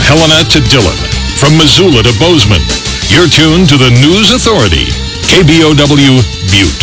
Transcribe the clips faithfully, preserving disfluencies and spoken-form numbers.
Helena to Dillon, from Missoula to Bozeman. You're tuned to the News Authority, K B O W Butte.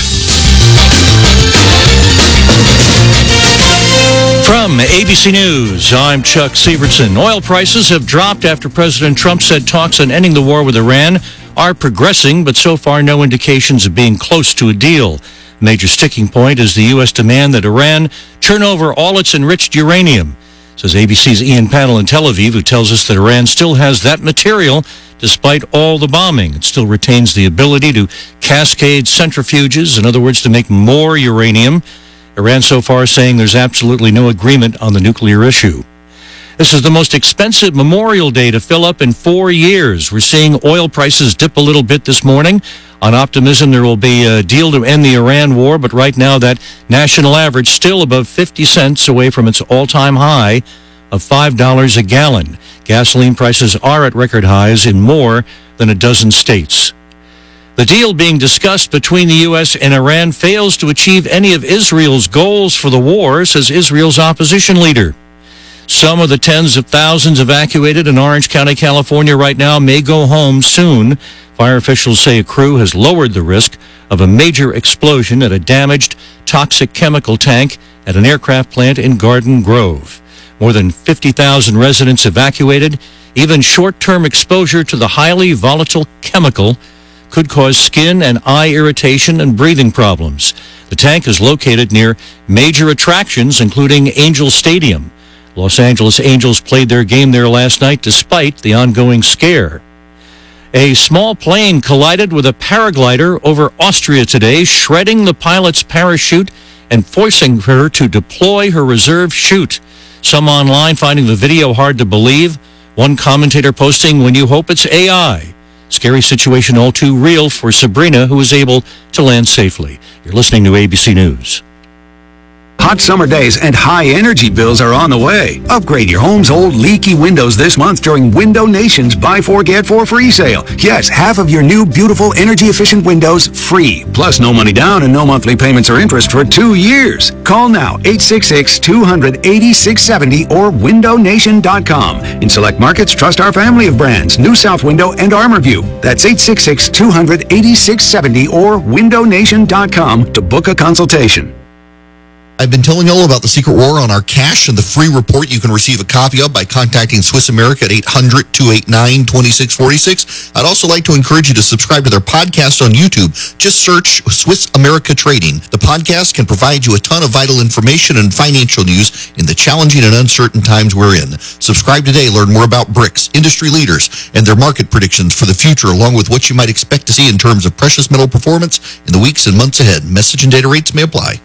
From A B C News, I'm Chuck Sievertson. Oil prices have dropped after President Trump said talks on ending the war with Iran are progressing, but so far no indications of being close to a deal. A major sticking point is the U S demand that Iran turn over all its enriched uranium, says A B C's Ian Pannell in Tel Aviv, who tells us that Iran still has that material despite all the bombing. It still retains the ability to cascade centrifuges, in other words, to make more uranium. Iran so far saying there's absolutely no agreement on the nuclear issue. This is the most expensive Memorial Day to fill up in four years. We're seeing oil prices dip a little bit this morning. On optimism, there will be a deal to end the Iran war, but right now that national average still above fifty cents away from its all-time high of five dollars a gallon. Gasoline prices are at record highs in more than a dozen states. The deal being discussed between the U S and Iran fails to achieve any of Israel's goals for the war, says Israel's opposition leader. Some of the tens of thousands evacuated in Orange County, California right now may go home soon. Fire officials say a crew has lowered the risk of a major explosion at a damaged toxic chemical tank at an aircraft plant in Garden Grove. More than fifty thousand residents evacuated. Even short-term exposure to the highly volatile chemical could cause skin and eye irritation and breathing problems. The tank is located near major attractions, including Angel Stadium. Los Angeles Angels played their game there last night despite the ongoing scare. A small plane collided with a paraglider over Austria today, shredding the pilot's parachute and forcing her to deploy her reserve chute. Some online finding the video hard to believe. One commentator posting, "When you hope it's A I." Scary situation all too real for Sabrina, who was able to land safely. You're listening to A B C News. Hot summer days and high energy bills are on the way. Upgrade your home's old leaky windows this month during Window Nation's Buy Four Get Four free sale. Yes, half of your new beautiful energy efficient windows free. Plus no money down and no monthly payments or interest for two years. Call now, eight six six, two hundred, eighty-six seventy or window nation dot com. In select markets, trust our family of brands, New South Window and ArmorView. That's eight six six, two hundred, eighty-six seventy or window nation dot com to book a consultation. I've been telling you all about the Secret War on our cash and the free report you can receive a copy of by contacting Swiss America at eight hundred, two eight nine, two six four six. I'd also like to encourage you to subscribe to their podcast on YouTube. Just search Swiss America Trading. The podcast can provide you a ton of vital information and financial news in the challenging and uncertain times we're in. Subscribe today. Learn more about B R I C S, industry leaders, and their market predictions for the future, along with what you might expect to see in terms of precious metal performance in the weeks and months ahead. Message and data rates may apply.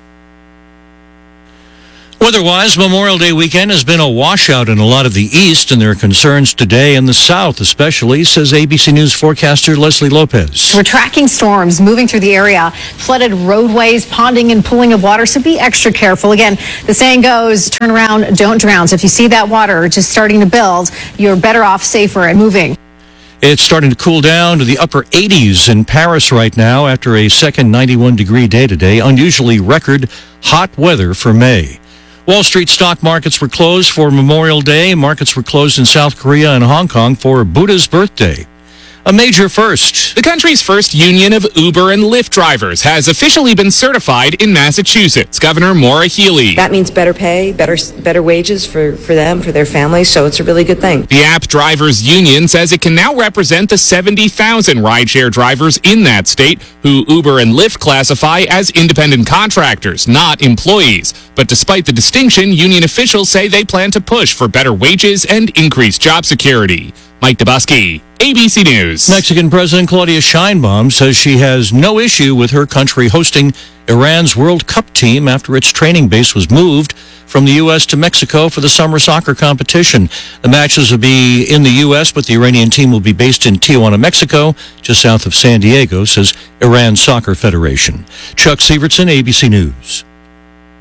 Weather-wise, Memorial Day weekend has been a washout in a lot of the east, and there are concerns today in the south, especially, says A B C News forecaster Leslie Lopez. We're tracking storms moving through the area, flooded roadways, ponding and pooling of water, so be extra careful. Again, the saying goes, turn around, don't drown. So if you see that water just starting to build, you're better off, safer, and moving. It's starting to cool down to the upper eighties in Paris right now after a second ninety-one degree day today. Unusually record hot weather for May. Wall Street stock markets were closed for Memorial Day. Markets were closed in South Korea and Hong Kong for Buddha's birthday. A major first. The country's first union of Uber and Lyft drivers has officially been certified in Massachusetts. Governor Maura Healey. That means better pay, better better wages for, for them, for their families, so it's a really good thing. The App Drivers Union says it can now represent the seventy thousand rideshare drivers in that state who Uber and Lyft classify as independent contractors, not employees. But despite the distinction, union officials say they plan to push for better wages and increased job security. Mike Dubusky, A B C News. Mexican President Claudia Sheinbaum says she has no issue with her country hosting Iran's World Cup team after its training base was moved from the U S to Mexico for the summer soccer competition. The matches will be in the U S, but the Iranian team will be based in Tijuana, Mexico, just south of San Diego, says Iran Soccer Federation. Chuck Sievertson, A B C News.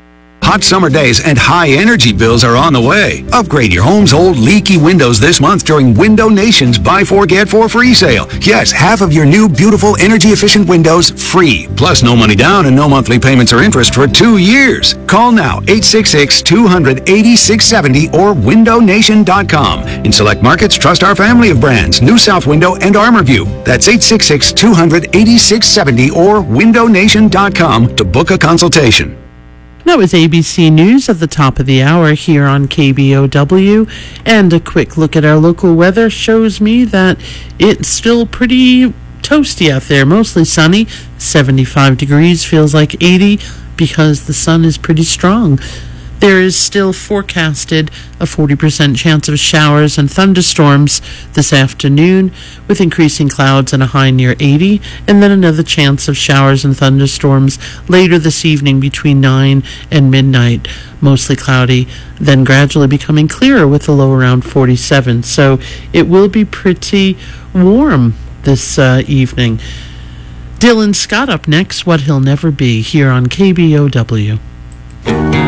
Hot summer days and high energy bills are on the way. Upgrade your home's old leaky windows this month during Window Nation's Buy Four Get Four free sale. Yes, half of your new beautiful energy efficient windows free. Plus no money down and no monthly payments or interest for two years. Call now eight six six, two hundred, eighty-six seventy or window nation dot com. In select markets, trust our family of brands, New South Window and ArmorView. That's eight six six, two hundred, eighty-six seventy or window nation dot com to book a consultation. That was A B C News at the top of the hour here on K B O W. And a quick look at our local weather shows me that it's still pretty toasty out there. Mostly sunny, seventy-five degrees, feels like eighty because the sun is pretty strong. There is still forecasted a forty percent chance of showers and thunderstorms this afternoon, with increasing clouds and a high near eighty, and then another chance of showers and thunderstorms later this evening between nine and midnight. Mostly cloudy, then gradually becoming clearer with a low around forty-seven. So it will be pretty warm this uh, evening. Dylan Scott up next, What He'll Never Be, here on K B O W.